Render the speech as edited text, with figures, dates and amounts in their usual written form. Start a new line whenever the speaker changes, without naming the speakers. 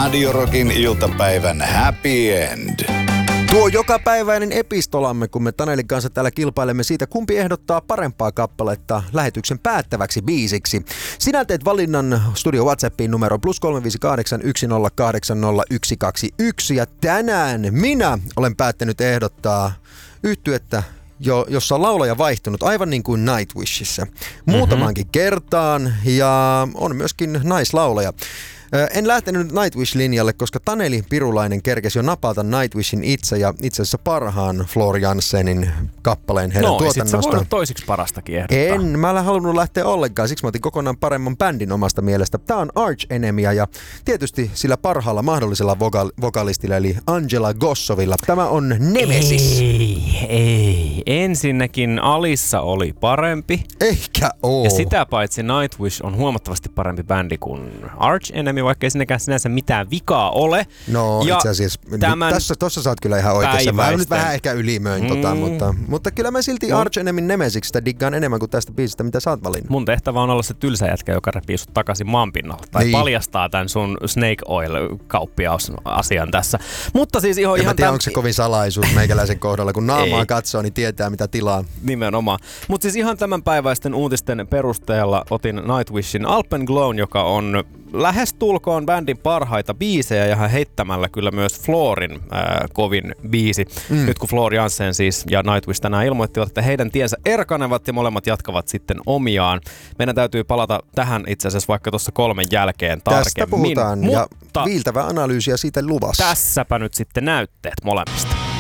Radio Rockin iltapäivän happy end.
Tuo jokapäiväinen epistolamme, kun me Tanelin kanssa täällä kilpailemme siitä, kumpi ehdottaa parempaa kappaletta lähetyksen päättäväksi biisiksi. Sinä teet valinnan studio WhatsAppiin numero +358 108 0121 ja tänään minä olen päättänyt ehdottaa yhtyettä, jossa on laulaja vaihtunut aivan niin kuin Nightwishissa muutamaankin kertaan ja on myöskin naislaulaja. En lähtenyt Nightwish-linjalle, koska Taneli Pirulainen kerkesi jo napata Nightwishin itse ja itse asiassa parhaan Floor Janssenin kappaleen heidän tuotannosta.
No, sit sä voinut toisiksi parastakin ehdottaa.
Mä en halunnut lähteä ollenkaan, siksi mä otin kokonaan paremman bändin omasta mielestä. Tää on Arch Enemyä ja tietysti sillä parhaalla mahdollisella vokalistilla eli Angela Gossovilla. Tämä on Nemesis.
Ei. Ensinnäkin Alissa oli parempi.
Eikä oo.
Ja sitä paitsi Nightwish on huomattavasti parempi bändi kuin Arch Enemy, vaikka ei siinäkään sinänsä mitään vikaa ole.
No ja itse asiassa, tossa sä oot kyllä ihan oikeassa. Mä nyt vähän ehkä ylimöin mutta kyllä mä silti Arch Enemyn Nemesiksistä diggaan enemmän kuin tästä biisistä, mitä sä oot valinnut.
Mun tehtävä on olla se tylsä jätkä, joka repii sut takaisin maanpinnalta. Tai paljastaa tän sun Snake Oil-kauppiausasian tässä. Mutta siis ihan
tiedä, onko se kovin salaisuus meikäläisen kohdalla, kun naamaa katsoo, niin tietää mitä tilaa.
Nimenomaan. Mutta siis ihan tämänpäiväisten uutisten perusteella otin Nightwishin Alpenglown, joka on lähestulkoon bändin parhaita biisejä ja hän heittämällä kyllä myös Floorin kovin biisi. Nyt kun Floor Jansen siis ja Nightwish tänään ilmoittivat, että heidän tiensä erkanevat ja molemmat jatkavat sitten omiaan. Meidän täytyy palata tähän itse asiassa vaikka tuossa 3 jälkeen tarkemmin.
Tästä puhutaan ja viiltävä analyysiä siitä luvassa.
Tässäpä nyt sitten näytteet molemmista.